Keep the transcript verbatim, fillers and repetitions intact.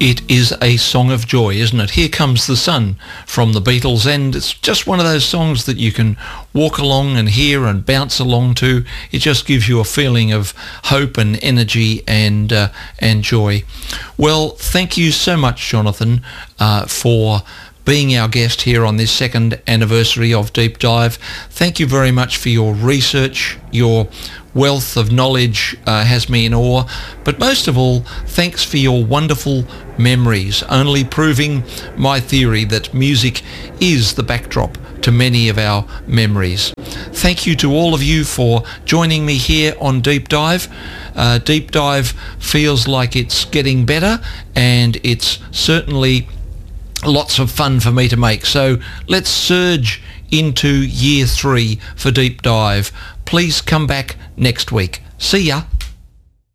It is a song of joy, isn't it? Here Comes the Sun from the Beatles, and it's just one of those songs that you can walk along and hear and bounce along to. It just gives you a feeling of hope and energy and uh, and joy. Well, thank you so much, Jonathan, uh, for being our guest here on this second anniversary of Deep Dive. Thank you very much for your research. Your wealth of knowledge uh, has me in awe, but most of all, thanks for your wonderful memories, only proving my theory that music is the backdrop to many of our memories. Thank you to all of you for joining me here on Deep Dive. Uh, Deep Dive feels like it's getting better, and it's certainly lots of fun for me to make. So let's surge into year three for Deep Dive. Please come back next week. See ya.